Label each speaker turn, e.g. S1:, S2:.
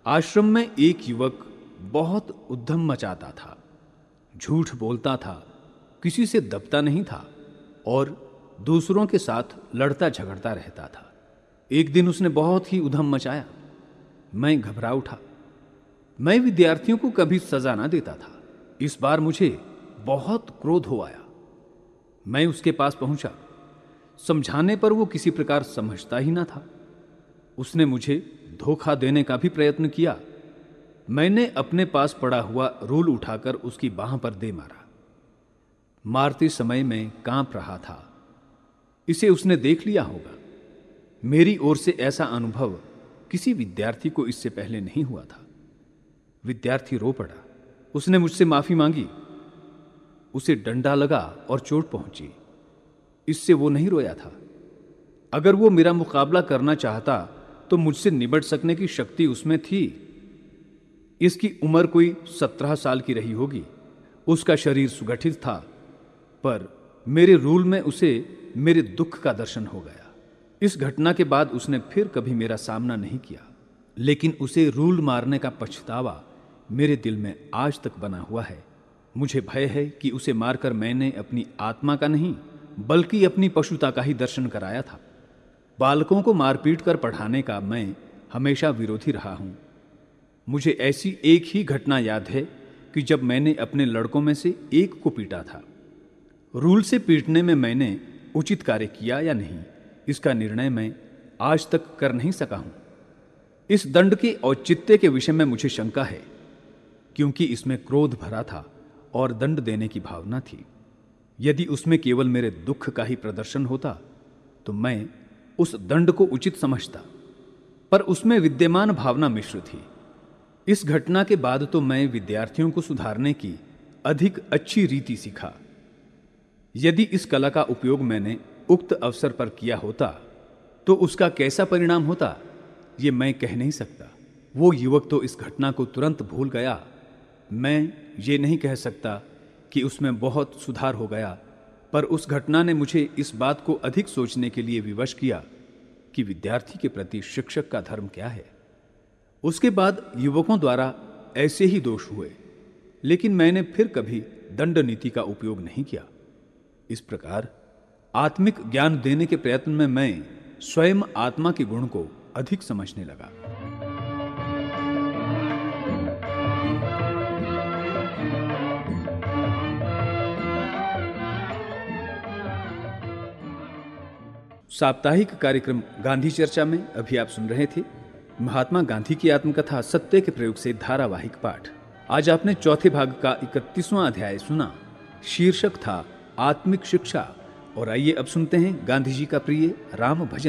S1: आश्रम में एक युवक बहुत उद्यम मचाता था, झूठ बोलता था, किसी से दबता नहीं था और दूसरों के साथ लड़ता झगड़ता रहता था। एक दिन उसने बहुत ही उधम मचाया। मैं घबरा उठा। मैं विद्यार्थियों को कभी सजा ना देता था। इस बार मुझे बहुत क्रोध हो आया। मैं उसके पास पहुंचा। समझाने पर वो किसी प्रकार समझता ही ना था। उसने मुझे धोखा देने का भी प्रयत्न किया। मैंने अपने पास पड़ा हुआ रूल उठाकर उसकी बाह पर दे मारा। मारते समय मैं कांप रहा था। इसे उसने देख लिया होगा। मेरी ओर से ऐसा अनुभव किसी विद्यार्थी को इससे पहले नहीं हुआ था। विद्यार्थी रो पड़ा। उसने मुझसे माफी मांगी। उसे डंडा लगा और चोट पहुंची। इससे वो नहीं रोया था। अगर वो मेरा मुकाबला करना चाहता तो मुझसे निबट सकने की शक्ति उसमें थी। इसकी उम्र कोई 17 साल की रही होगी। उसका शरीर सुगठित था, पर मेरे रूल में उसे मेरे दुख का दर्शन हो गया। इस घटना के बाद उसने फिर कभी मेरा सामना नहीं किया, लेकिन उसे रूल मारने का पछतावा मेरे दिल में आज तक बना हुआ है। मुझे भय है कि उसे मारकर मैंने अपनी आत्मा का नहीं, बल्कि अपनी पशुता का ही दर्शन कराया था। बालकों को मारपीट कर पढ़ाने का मैं हमेशा विरोधी रहा हूं। मुझे ऐसी एक ही घटना याद है कि जब मैंने अपने लड़कों में से एक को पीटा था। रूल से पीटने में मैंने उचित कार्य किया या नहीं, इसका निर्णय मैं आज तक कर नहीं सका हूं। इस दंड के औचित्य के विषय में मुझे शंका है, क्योंकि इसमें क्रोध भरा था और दंड देने की भावना थी। यदि उसमें केवल मेरे दुख का ही प्रदर्शन होता तो मैं उस दंड को उचित समझता, पर उसमें विद्यमान भावना मिश्र थी। इस घटना के बाद तो मैं विद्यार्थियों को सुधारने की अधिक अच्छी रीति सीखा। यदि इस कला का उपयोग मैंने उक्त अवसर पर किया होता तो उसका कैसा परिणाम होता, ये मैं कह नहीं सकता। वो युवक तो इस घटना को तुरंत भूल गया। मैं ये नहीं कह सकता कि उसमें बहुत सुधार हो गया, पर उस घटना ने मुझे इस बात को अधिक सोचने के लिए विवश किया कि विद्यार्थी के प्रति शिक्षक का धर्म क्या है। उसके बाद युवकों द्वारा ऐसे ही दोष हुए, लेकिन मैंने फिर कभी दंड नीति का उपयोग नहीं किया। इस प्रकार आत्मिक ज्ञान देने के प्रयत्न में मैं स्वयं आत्मा के गुण को अधिक समझने लगा। साप्ताहिक कार्यक्रम गांधी चर्चा में अभी आप सुन रहे थे महात्मा गांधी की आत्मकथा सत्य के प्रयोग से धारावाहिक पाठ। आज आपने चौथे भाग का 31वां अध्याय सुना। शीर्षक था आत्मिक शिक्षा। और आइए अब सुनते हैं गांधी जी का प्रिय राम भजन।